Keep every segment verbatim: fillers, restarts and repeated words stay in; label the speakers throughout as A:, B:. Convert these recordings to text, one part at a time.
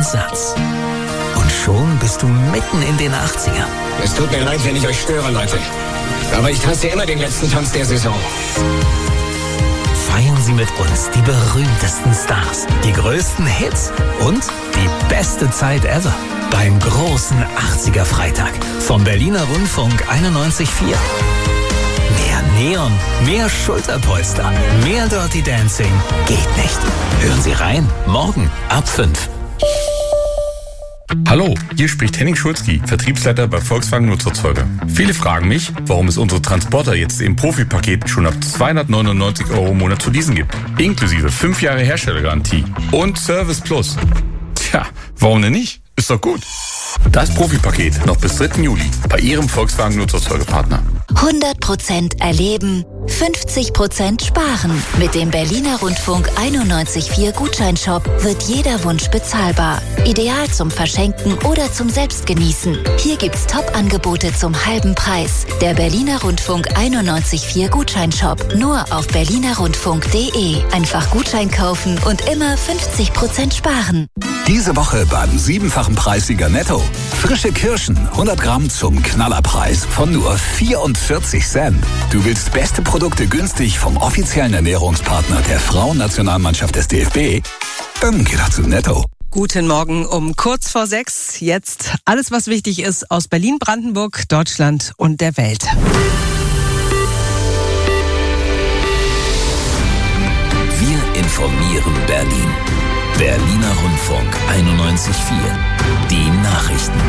A: Satz. Und schon bist du mitten in den achtzigern.
B: Es tut mir leid, wenn ich euch störe, Leute. Aber ich tanze immer den letzten Tanz der Saison.
A: Feiern Sie mit uns die berühmtesten Stars, die größten Hits und die beste Zeit ever beim großen achtziger-Freitag vom Berliner Rundfunk einundneunzig Komma vier. Mehr Neon, mehr Schulterpolster, mehr Dirty Dancing geht nicht. Hören Sie rein, morgen ab fünf.
C: Hallo, hier spricht Henning Schulzki, Vertriebsleiter bei Volkswagen Nutzfahrzeuge. Viele fragen mich, warum es unsere Transporter jetzt im Profi-Paket schon ab zweihundertneunundneunzig Euro im Monat zu leasen gibt. Inklusive fünf Jahre Herstellergarantie und Service Plus. Tja, warum denn nicht? Ist doch gut. Das Profi-Paket noch bis dritten Juli bei Ihrem Volkswagen Nutzfahrzeugepartner.
D: hundert Prozent erleben, fünfzig Prozent sparen. Mit dem Berliner Rundfunk einundneunzig Komma vier Gutscheinshop wird jeder Wunsch bezahlbar. Ideal zum Verschenken oder zum Selbstgenießen. Hier gibt's Top-Angebote zum halben Preis. Der Berliner Rundfunk einundneunzig Komma vier Gutscheinshop. Nur auf berlinerrundfunk punkt de. Einfach Gutschein kaufen und immer fünfzig Prozent sparen.
E: Diese Woche beim siebenfachen Preissieger Netto. Frische Kirschen, hundert Gramm zum Knallerpreis von nur vierundvierzig Cent. Du willst beste Produkte günstig vom offiziellen Ernährungspartner der Frauennationalmannschaft des D F B? Dann geh doch zu Netto.
F: Guten Morgen um kurz vor sechs. Jetzt alles, was wichtig ist aus Berlin, Brandenburg, Deutschland und der Welt.
A: Wir informieren Berlin. Berliner Rundfunk einundneunzig Komma vier. Die Nachrichten.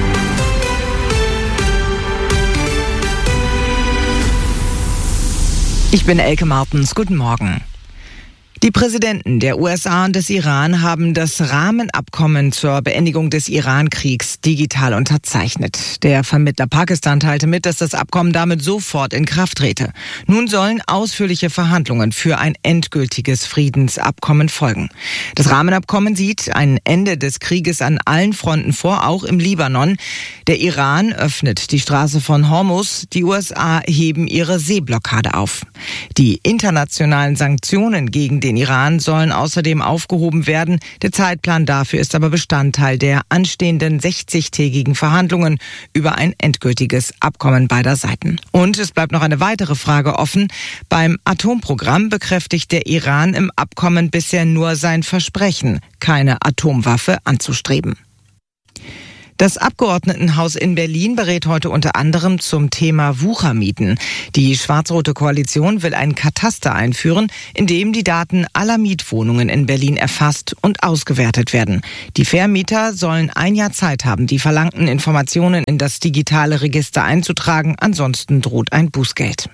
G: Ich bin Elke Martens. Guten Morgen. Die Präsidenten der U S A und des Iran haben das Rahmenabkommen zur Beendigung des Iran-Kriegs digital unterzeichnet. Der Vermittler Pakistan teilte mit, dass das Abkommen damit sofort in Kraft trete. Nun sollen ausführliche Verhandlungen für ein endgültiges Friedensabkommen folgen. Das Rahmenabkommen sieht ein Ende des Krieges an allen Fronten vor, auch im Libanon. Der Iran öffnet die Straße von Hormuz, die U S A heben ihre Seeblockade auf. Die internationalen Sanktionen gegen den Den Iran sollen außerdem aufgehoben werden. Der Zeitplan dafür ist aber Bestandteil der anstehenden sechzigtägigen Verhandlungen über ein endgültiges Abkommen beider Seiten. Und es bleibt noch eine weitere Frage offen. Beim Atomprogramm bekräftigt der Iran im Abkommen bisher nur sein Versprechen, keine Atomwaffe anzustreben. Das Abgeordnetenhaus in Berlin berät heute unter anderem zum Thema Wuchermieten. Die schwarz-rote Koalition will ein Kataster einführen, in dem die Daten aller Mietwohnungen in Berlin erfasst und ausgewertet werden. Die Vermieter sollen ein Jahr Zeit haben, die verlangten Informationen in das digitale Register einzutragen. Ansonsten droht ein Bußgeld.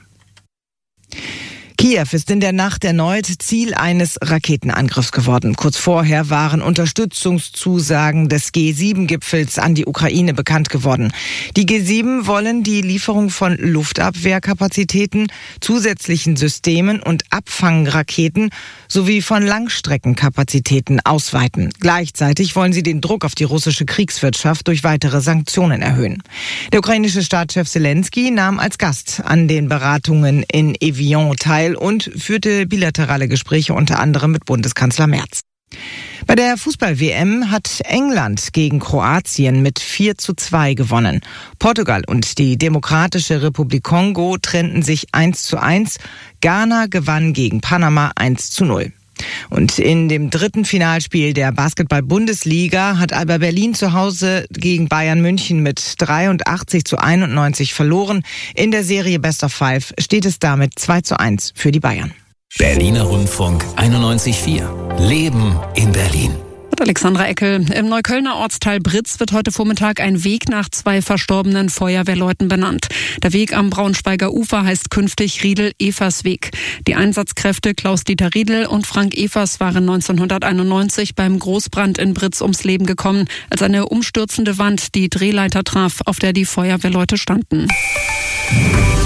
G: Kiew ist in der Nacht erneut Ziel eines Raketenangriffs geworden. Kurz vorher waren Unterstützungszusagen des G sieben Gipfels an die Ukraine bekannt geworden. Die G sieben wollen die Lieferung von Luftabwehrkapazitäten, zusätzlichen Systemen und Abfangraketen sowie von Langstreckenkapazitäten ausweiten. Gleichzeitig wollen sie den Druck auf die russische Kriegswirtschaft durch weitere Sanktionen erhöhen. Der ukrainische Staatschef Selenskyj nahm als Gast an den Beratungen in Evian teil und führte bilaterale Gespräche unter anderem mit Bundeskanzler Merz. Bei der Fußball-W M hat England gegen Kroatien mit vier zu zwei gewonnen. Portugal und die Demokratische Republik Kongo trennten sich eins zu eins. Ghana gewann gegen Panama eins zu null. Und in dem dritten Finalspiel der Basketball-Bundesliga hat Alba Berlin zu Hause gegen Bayern München mit dreiundachtzig zu einundneunzig verloren. In der Serie Best of Five steht es damit zwei zu eins für die Bayern.
A: Berliner Rundfunk einundneunzig Komma vier. Leben in Berlin.
H: Alexandra Eckel. Im Neuköllner Ortsteil Britz wird heute Vormittag ein Weg nach zwei verstorbenen Feuerwehrleuten benannt. Der Weg am Braunschweiger Ufer heißt künftig Riedel-Evers-Weg. Die Einsatzkräfte Klaus-Dieter Riedel und Frank Evers waren neunzehnhunderteinundneunzig beim Großbrand in Britz ums Leben gekommen, als eine umstürzende Wand die Drehleiter traf, auf der die Feuerwehrleute standen.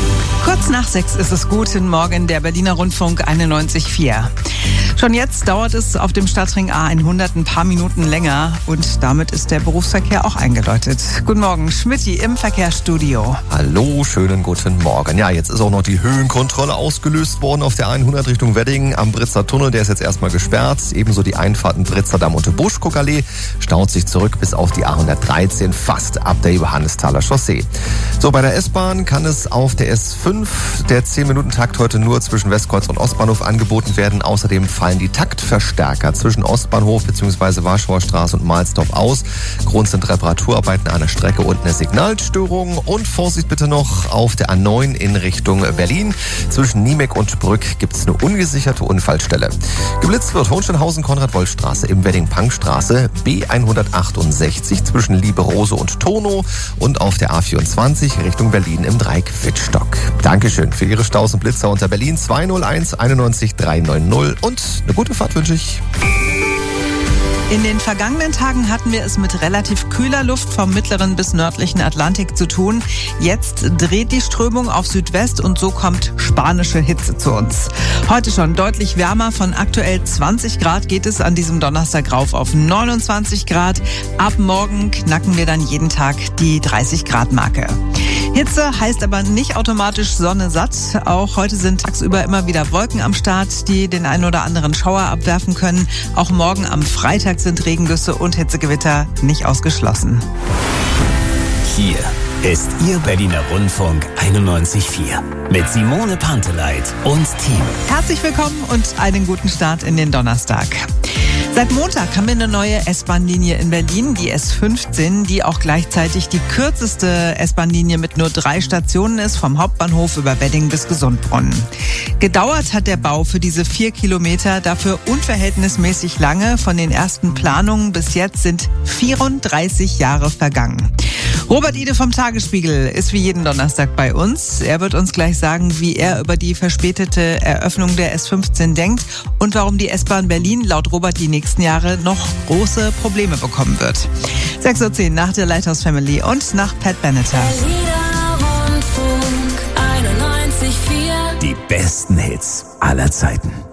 F: Kurz nach sechs ist es. Guten Morgen, der Berliner Rundfunk einundneunzig Komma vier. Schon jetzt dauert es auf dem Stadtring A hundert ein paar Minuten länger und damit ist der Berufsverkehr auch eingeläutet. Guten Morgen, Schmidti im Verkehrsstudio.
I: Hallo, schönen guten Morgen. Ja, jetzt ist auch noch die Höhenkontrolle ausgelöst worden auf der hundert Richtung Wedding am Britzer Tunnel. Der ist jetzt erstmal gesperrt. Ebenso die Einfahrten Britzer Damm und Buschkuckallee staut sich zurück bis auf die A hundertdreizehn, fast ab der Johannesthaler Chaussee. So, bei der S-Bahn kann es auf der S fünf der zehn-Minuten-Takt heute nur zwischen Westkreuz und Ostbahnhof angeboten werden. Außerdem fallen die Taktverstärker zwischen Ostbahnhof bzw. Warschauer Straße und Mahlsdorf aus. Grund sind Reparaturarbeiten an der Strecke und eine Signalstörung. Und Vorsicht bitte noch auf der A neun in Richtung Berlin. Zwischen Niemek und Brück gibt es eine ungesicherte Unfallstelle. Geblitzt wird Hohenschönhausen-Konrad-Wolf-Straße im Wedding-Pank-Straße, B hundertachtundsechzig zwischen Lieberose und Tono und auf der A vierundzwanzig Richtung Berlin im Dreieck Wittstock. Dankeschön für Ihre Staus und Blitzer unter Berlin zwei null eins einundneunzig dreihundertneunzig und eine gute Fahrt wünsche ich.
F: In den vergangenen Tagen hatten wir es mit relativ kühler Luft vom mittleren bis nördlichen Atlantik zu tun. Jetzt dreht die Strömung auf Südwest und so kommt spanische Hitze zu uns. Heute schon deutlich wärmer, von aktuell zwanzig Grad geht es an diesem Donnerstag rauf auf neunundzwanzig Grad. Ab morgen knacken wir dann jeden Tag die dreißig Grad Marke. Hitze heißt aber nicht automatisch Sonne satt. Auch heute sind tagsüber immer wieder Wolken am Start, die den einen oder anderen Schauer abwerfen können. Auch morgen am Freitag sind Regengüsse und Hitzegewitter nicht ausgeschlossen.
A: Hier ist Ihr Berliner Rundfunk einundneunzig Komma vier mit Simone Panteleit und Team.
F: Herzlich willkommen und einen guten Start in den Donnerstag. Seit Montag haben wir eine neue S-Bahn-Linie in Berlin, die S fünfzehn, die auch gleichzeitig die kürzeste S-Bahn-Linie mit nur drei Stationen ist, vom Hauptbahnhof über Wedding bis Gesundbrunnen. Gedauert hat der Bau für diese vier Kilometer dafür unverhältnismäßig lange. Von den ersten Planungen bis jetzt sind vierunddreißig Jahre vergangen. Robert Ide vom Tagesspiegel ist wie jeden Donnerstag bei uns. Er wird uns gleich sagen, wie er über die verspätete Eröffnung der S fünfzehn denkt und warum die S-Bahn Berlin laut Robert die nächsten Jahre noch große Probleme bekommen wird. sechs Uhr zehn nach der Lighthouse Family und nach Pat Benatar.
A: Die besten Hits aller Zeiten.